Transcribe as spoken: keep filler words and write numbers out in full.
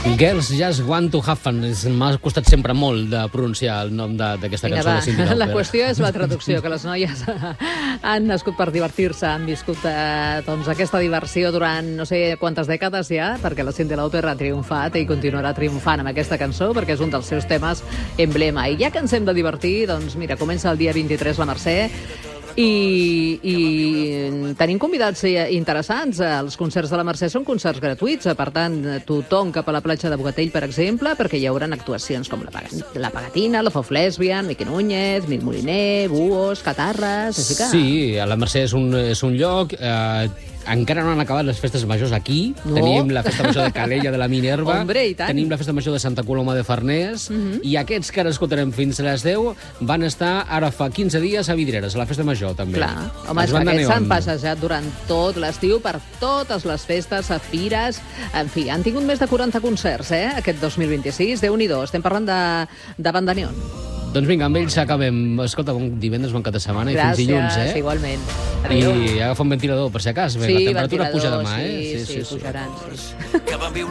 Girls Just Want to Have Fun. M'ha costat sempre molt de pronunciar el nom d'aquesta cançó de Cyndi Lauper. La qüestió és la traducció, que les noies han nascut per divertir-se, han viscut eh, doncs, aquesta diversió durant no sé quantes dècades ja, perquè la Cyndi Lauper ha triomfat i continuarà triomfant amb aquesta cançó, perquè és un dels seus temes emblema. I ja que ens hem de divertir, doncs mira, comença el dia vint-i-tres la Mercè, I, i tenim convidats interessants. Els concerts de la Mercè són concerts gratuïts, per tant, tothom cap a la platja de Bogatell, per exemple, perquè hi haurà actuacions com la, la Pagatina, la Fof Lesbian, Miqui Núñez, Milt Moliner, Buos, Catarres... Que... Sí, la Mercè és un, és un lloc... Eh, encara no han acabat les festes majors aquí. No? Tenim la festa major de Calella de la Minerva. Hombre, i tant. Tenim la festa major de Santa Coloma de Farners. Uh-huh. I aquests que ara escoltarem fins a les deu van estar ara fa quinze dies a Vidreres, a la festa major, també. Clar. Home, és que aquests s'han passejat durant tot l'estiu per totes les festes, a fires... En fi, han tingut més de quaranta concerts, eh, aquest dos mil vint-i-sis. Déu-n'hi-do, estem parlant de, de Banda Neon. Doncs vinga, amb ells acabem. Escolta, bon divendres, bon cap de setmana. Gràcies, i fins dilluns, eh? igualment. Adéu. I agafa un ventilador, per si acas. Sí, la temperatura puja demà, sí, eh? Sí, sí, sí, sí, pujaran, sí.